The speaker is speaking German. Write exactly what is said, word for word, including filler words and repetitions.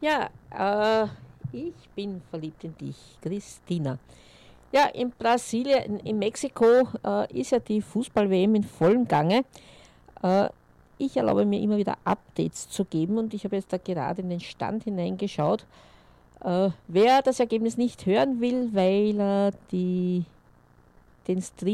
Ja, äh, ich bin verliebt in dich, Christina. Ja, in Brasilien, in Mexiko äh, ist ja die Fußball-W M in vollem Gange. Äh, Ich erlaube mir immer wieder Updates zu geben und ich habe jetzt da gerade in den Stand hineingeschaut. Äh, wer das Ergebnis nicht hören will, weil er die, den Stream